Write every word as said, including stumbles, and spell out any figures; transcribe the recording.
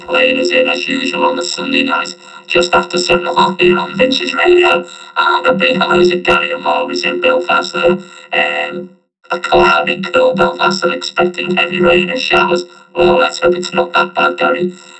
Playing us in as usual on the Sunday night, just after seven o'clock here on Vintage Radio. And a big hello to Gary and Morris in Belfast there. Um, a cloudy, cool Belfast and expecting heavy rain and showers. Well, let's hope it's not that bad, Gary.